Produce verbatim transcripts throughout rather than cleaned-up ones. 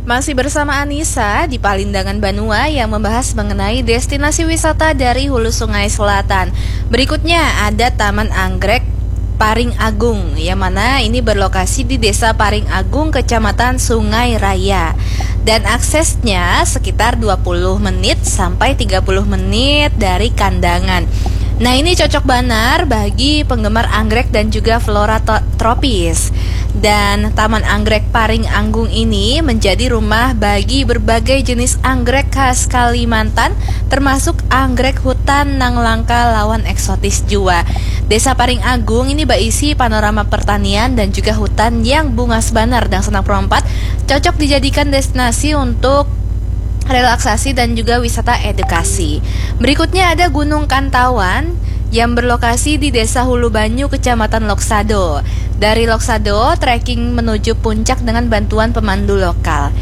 Masih bersama Anissa di Palindangan Banua yang membahas mengenai destinasi wisata dari Hulu Sungai Selatan. Berikutnya ada Taman Anggrek Paring Agung, yang mana ini berlokasi di Desa Paring Agung, Kecamatan Sungai Raya. Dan aksesnya sekitar dua puluh menit sampai tiga puluh menit dari Kandangan. Nah, ini cocok banar bagi penggemar anggrek dan juga flora tropis. Dan Taman Anggrek Paring Agung ini menjadi rumah bagi berbagai jenis anggrek khas Kalimantan, termasuk anggrek hutan nang langka lawan eksotis jua. Desa Paring Agung ini berisi panorama pertanian dan juga hutan yang bungas banar dan senang perompat, cocok dijadikan destinasi untuk relaksasi dan juga wisata edukasi. Berikutnya ada Gunung Kantawan yang berlokasi di Desa Hulu Banyu, Kecamatan Loksado. Dari Loksado, trekking menuju puncak dengan bantuan pemandu lokal.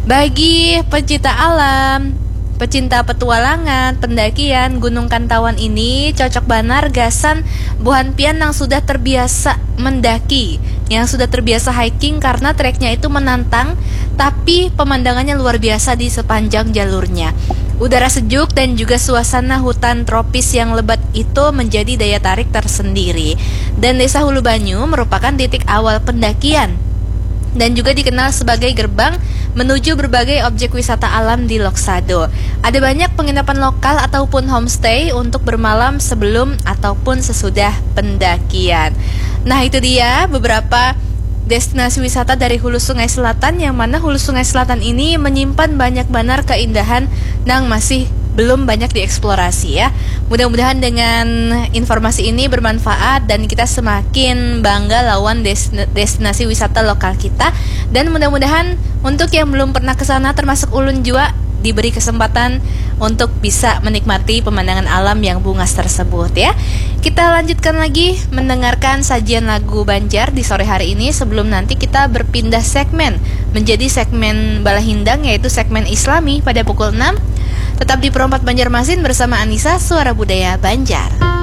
Bagi pecinta alam, pecinta petualangan, pendakian, Gunung Kantawan ini cocok banar gasan buhan pian yang sudah terbiasa mendaki, yang sudah terbiasa hiking karena treknya itu menantang, tapi pemandangannya luar biasa di sepanjang jalurnya. Udara sejuk dan juga suasana hutan tropis yang lebat itu menjadi daya tarik tersendiri. Dan Desa Hulu Banyu merupakan titik awal pendakian dan juga dikenal sebagai gerbang menuju berbagai objek wisata alam di Loksado. Ada banyak penginapan lokal ataupun homestay untuk bermalam sebelum ataupun sesudah pendakian. Nah, itu dia beberapa destinasi wisata dari Hulu Sungai Selatan, yang mana Hulu Sungai Selatan ini menyimpan banyak banar keindahan yang masih belum banyak dieksplorasi ya. Mudah-mudahan dengan informasi ini bermanfaat dan kita semakin bangga lawan destinasi wisata lokal kita. Dan mudah-mudahan untuk yang belum pernah ke sana termasuk ulun juga diberi kesempatan untuk bisa menikmati pemandangan alam yang bungas tersebut ya. Kita lanjutkan lagi mendengarkan sajian lagu Banjar di sore hari ini sebelum nanti kita berpindah segmen menjadi segmen Balahindang, yaitu segmen Islami pada pukul enam. Tetap di Perompat Banjarmasin bersama Anissa, Suara Budaya Banjar.